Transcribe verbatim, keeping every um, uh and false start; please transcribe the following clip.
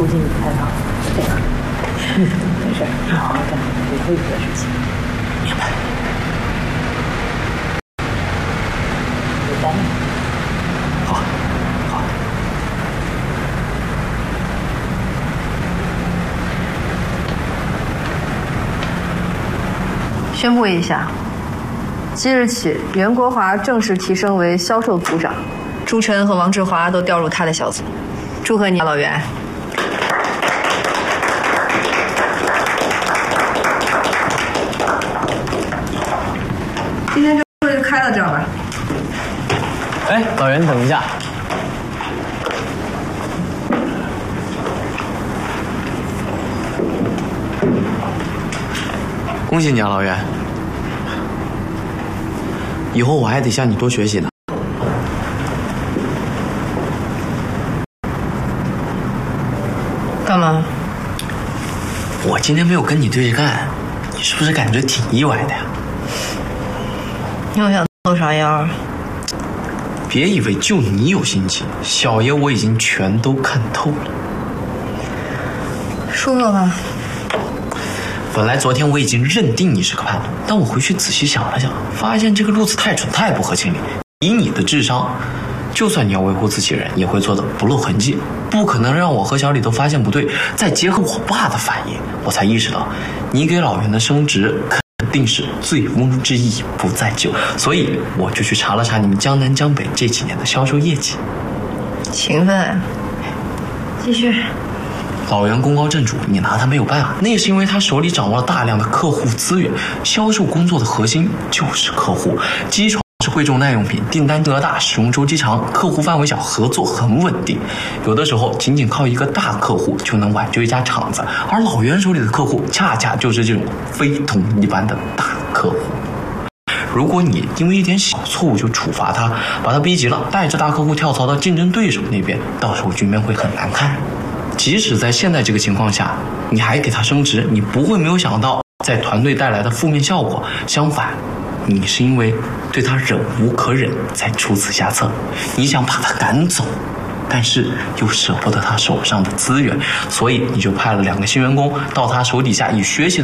估计你太忙了，是这样。嗯，没事，你好好干你会的事情。 明白。 有单。 好，好。 宣布一下，即日起，袁国华正式提升为销售组长，朱晨和王志华都调入他的小组。祝贺你，老袁！今天这会就开到这儿吧。 哎，老袁，等一下。恭喜你啊，老袁！以后我还得向你多学习呢。 干嘛？ 我今天没有跟你对着干，你是不是感觉挺意外的呀？ 你又想露啥样？ 别以为就你有心机，小爷我已经全都看透了。 说说吧。 本来昨天我已经认定你是个叛徒，但我回去仔细想了想，发现这个路子太蠢，太不合情理。以你的智商，就算你要维护自己人，也会做的不露痕迹，不可能让我和小李都发现不对。再结合我爸的反应，我才意识到，你给老袁的升职肯定是醉翁之意不在酒。所以我就去查了查你们江南江北这几年的销售业绩。 勤奋。继续。 老袁功高震主，你拿他没有办法，那是因为他手里掌握了大量的客户资源。销售工作的核心就是客户，机床是贵重耐用品，订单额大，使用周期长，客户范围小，合作很稳定。有的时候仅仅靠一个大客户就能挽救一家厂子，而老袁手里的客户恰恰就是这种非同一般的大客户。如果你因为一点小错误就处罚他，把他逼急了，带着大客户跳槽到竞争对手那边，到时候局面会很难看。即使在现在这个情况下，你还给他升职，你不会没有想到在团队带来的负面效果。相反，你是因为对他忍无可忍才出此下策。你想把他赶走，但是又舍不得他手上的资源，所以你就派了两个新员工到他手底下，以学习的